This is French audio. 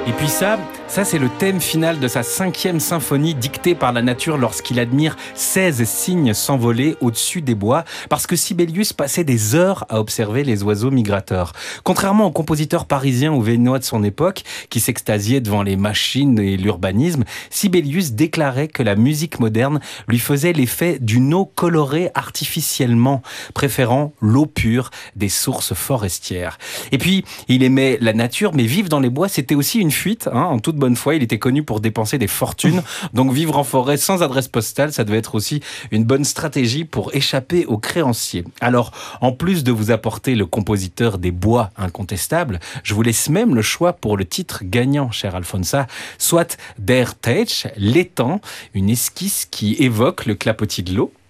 Et puis ça c'est le thème final de sa 5e symphonie dictée par la nature lorsqu'il admire 16 cygnes s'envoler au-dessus des bois, parce que Sibelius passait des heures à observer les oiseaux migrateurs. Contrairement aux compositeurs parisiens ou vénois de son époque, qui s'extasiaient devant les machines et l'urbanisme, Sibelius déclarait que la musique moderne lui faisait l'effet d'une eau colorée artificiellement, préférant l'eau pure des sources forestières. Et puis, il aimait la nature, mais vivre dans les bois, c'était aussi une fuite, en toute bonne foi. Il était connu pour dépenser des fortunes, donc vivre en forêt sans adresse postale, ça devait être aussi une bonne stratégie pour échapper aux créanciers. Alors, en plus de vous apporter le compositeur des bois incontestable, je vous laisse même le choix pour le titre gagnant, cher Alfonsa, soit Der Teich, l'étang, une esquisse qui évoque le clapotis de l'eau,